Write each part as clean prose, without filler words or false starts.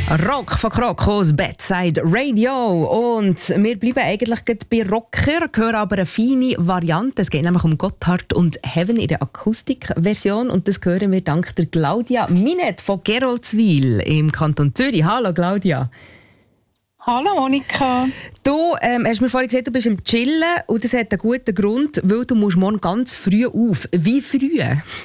Rock von Krokos Bedside Radio. Und wir bleiben eigentlich bei Rocker, hören aber eine feine Variante. Es geht nämlich um Gotthard und Heaven in der Akustikversion. Und das hören wir dank der Claudia Minet von Geroldswil im Kanton Zürich. Hallo Claudia. Hallo Monika. Du hast mir vorhin gesagt, du bist im Chillen und das hat einen guten Grund, weil du musst morgen ganz früh auf. Wie früh?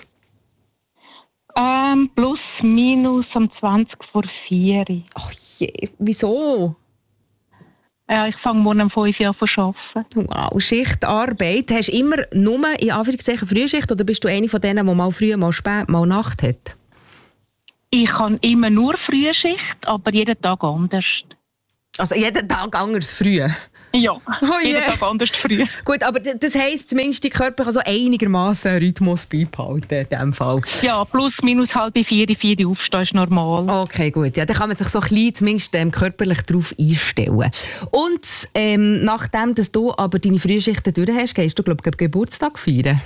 Plus, minus um 20 vor 4. Ach je, wieso? Ich fange morgen um 5 Uhr an zu arbeiten. Wow, Schichtarbeit. Hast du immer nur in Anführungszeichen Frühschicht oder bist du eine von denen, die mal früh, mal spät, mal Nacht hat? Ich habe immer nur Frühschicht, aber jeden Tag anders. Also jeden Tag anders früh? Ja, oh jeden Tag anders früh. Gut, aber das heisst, zumindest die Körper kann so einigermaßen einen Rhythmus beibehalten in diesem Fall. Ja, plus, minus halb 4 aufstehen ist normal. Okay, gut. Ja, dann kann man sich so ein bisschen zumindest körperlich darauf einstellen. Und nachdem dass du aber deine Frühschichten durch hast, gehst du, glaube ich, Geburtstag feiern?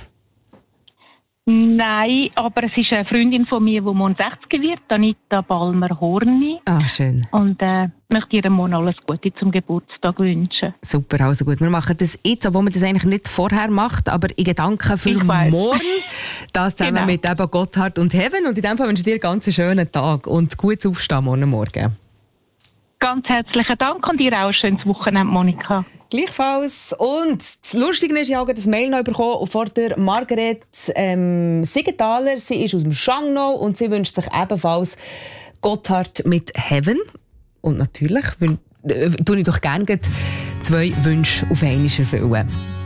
Nein, aber es ist eine Freundin von mir, die morgen 60 wird, Anita Balmer-Horni. Ah, schön. Und möchte ihr morgen alles Gute zum Geburtstag wünschen. Super, also gut. Wir machen das jetzt, obwohl man das eigentlich nicht vorher macht, aber in Gedanken für morgen. Das zusammen mit eben Gotthard und Heaven. Und in dem Fall wünsche ich dir einen ganz schönen Tag und gutes Aufstehen morgen. Ganz herzlichen Dank und dir auch ein schönes Wochenende, Monika. Gleichfalls. Und das Lustige ist, ich habe das Mail noch bekommen von der Margaret Siegenthaler. Sie ist aus dem Schangnau und sie wünscht sich ebenfalls Gotthard mit Heaven. Und natürlich tue ich doch gerne 2 Wünsche auf einmal erfüllen.